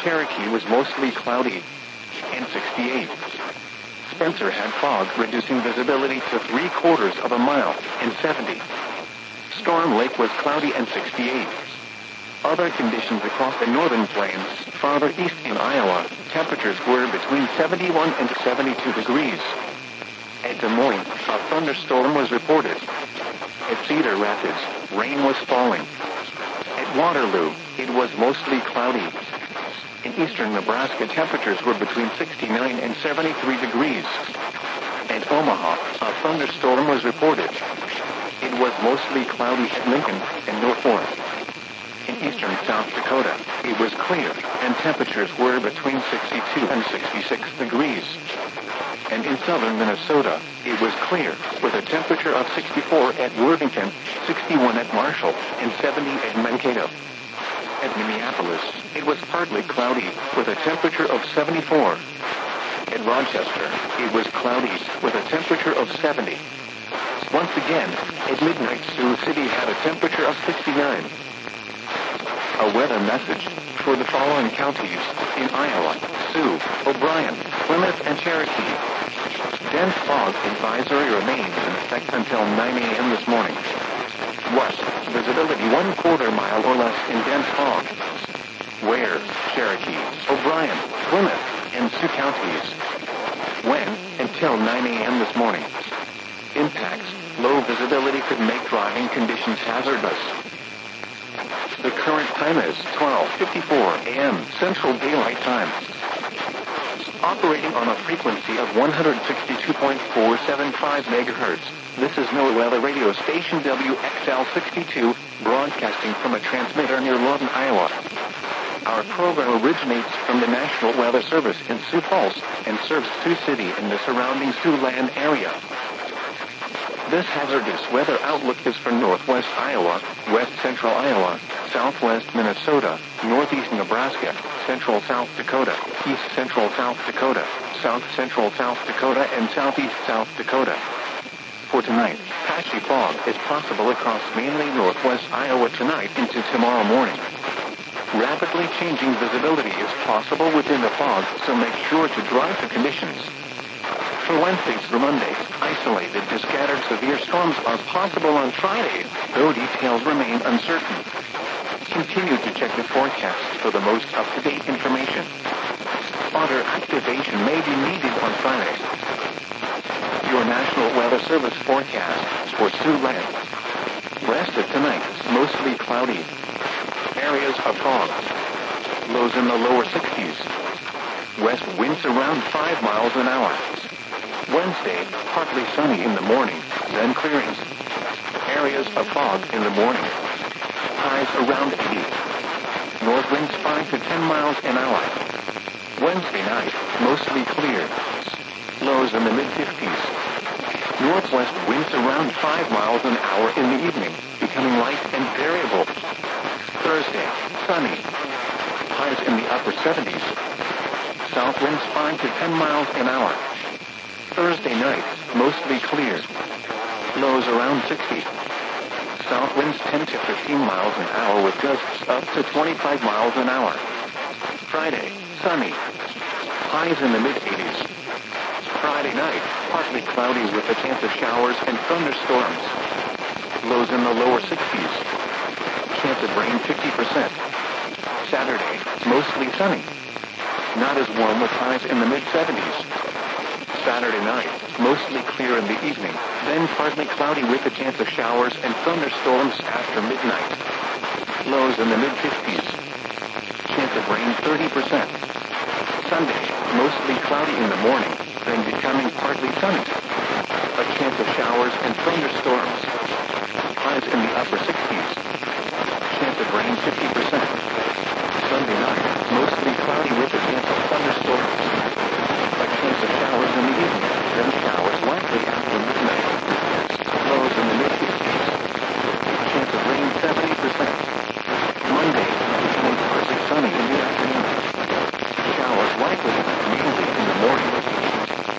Cherokee was mostly cloudy and 68. Spencer had fog reducing visibility to 3/4 of a mile and 70. Storm Lake was cloudy and 68. Other conditions across the northern plains, farther east in Iowa, temperatures were between 71 and 72 degrees. At Des Moines, a thunderstorm was reported. At Cedar Rapids, rain was falling. At Waterloo, it was mostly cloudy. In eastern Nebraska, temperatures were between 69 and 73 degrees. At Omaha, a thunderstorm was reported. It was mostly cloudy at Lincoln and North Fork. In eastern South Dakota, it was clear, and temperatures were between 62 and 66 degrees. And in southern Minnesota, it was clear, with a temperature of 64 at Worthington, 61 at Marshall, and 70 at Mankato. At Minneapolis, it was partly cloudy, with a temperature of 74. At Rochester, it was cloudy, with a temperature of 70. Once again, at midnight, Sioux City had a temperature of 69. A weather message for the following counties in Iowa: Sioux, O'Brien, Plymouth, and Cherokee. Dense fog advisory remains in effect until 9 a.m. this morning. West, visibility 1/4 mile or less in dense fog. Ware, Cherokee, O'Brien, Plymouth, and Sioux counties. When, until 9 a.m. this morning. Impacts, low visibility could make driving conditions hazardous. The current time is 12:54 a.m. Central Daylight Time. Operating on a frequency of 162.475 megahertz, this is NOAA Weather Radio Station WXL62, broadcasting from a transmitter near Lawton, Iowa. Our program originates from the National Weather Service in Sioux Falls and serves Sioux City and the surrounding Siouxland area. This hazardous weather outlook is for northwest Iowa, west central Iowa, southwest Minnesota, northeast Nebraska, central South Dakota, east central South Dakota, south central South Dakota, and southeast South Dakota. For tonight, patchy fog is possible across mainly northwest Iowa tonight into tomorrow morning. Rapidly changing visibility is possible within the fog, so make sure to drive to conditions. For Wednesday through Monday, isolated to scattered severe storms are possible on Friday, though details remain uncertain. Continue to check the forecast for the most up-to-date information. Spotter activation may be needed on Friday. Your National Weather Service forecast for Siouxland. Rest of tonight, mostly cloudy. Areas of fog. Lows in the lower 60s. West winds around 5 miles an hour. Wednesday, partly sunny in the morning, then clearings. Areas of fog in the morning. Highs around 80. North winds 5 to 10 miles an hour. Wednesday night, mostly clear. Lows in the mid-50s. Northwest winds around 5 miles an hour in the evening, becoming light and variable. Thursday, sunny. Highs in the upper 70s. South winds 5 to 10 miles an hour. Thursday night, mostly clear. Lows around 60. South winds 10 to 15 miles an hour with gusts up to 25 miles an hour. Friday, sunny. Highs in the mid-80s. Friday night, partly cloudy with a chance of showers and thunderstorms. Lows in the lower 60s. Chance of rain 50%. Saturday, mostly sunny. Not as warm with highs in the mid-70s. Saturday night, mostly clear in the evening, then partly cloudy with a chance of showers and thunderstorms after midnight. Lows in the mid-50s. Chance of rain 30%. Sunday, mostly cloudy in the morning, then becoming partly sunny. A chance of showers and thunderstorms. Highs in the upper 60s.